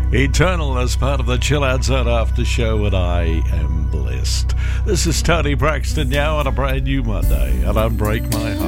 Eternal as part of the Chill Out Zone After Show, and I am blessed. This is Tony Braxton now on a brand new Monday, and Unbreak My Heart.